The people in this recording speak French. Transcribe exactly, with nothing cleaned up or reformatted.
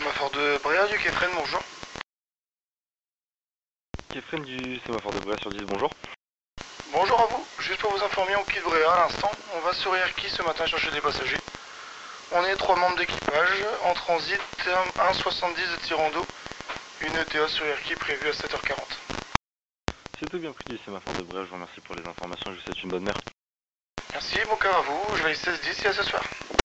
sémaphore de Bréa du Kefren, bonjour. Kefren du sémaphore de Bréa sur dix, bonjour. Bonjour à vous, juste pour vous informer, on quitte Bréa à l'instant. On va sur Erquy ce matin chercher des passagers. On est trois membres d'équipage, en transit, un soixante-dix de tirant d'eau, une E T A sur Erquy prévue à sept heures quarante. C'est tout bien pris du sémaphore de Bréa, je vous remercie pour les informations et je vous souhaite une bonne mer. Merci, bon cœur à vous, je vais seize dix et à ce soir.